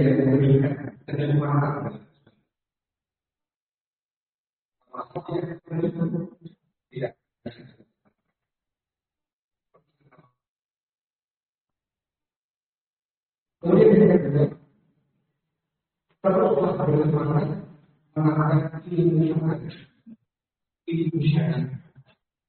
Kemudian yang kedua, teruslah bersemangat mengangkat ilmu yang ada, ilmu syariat.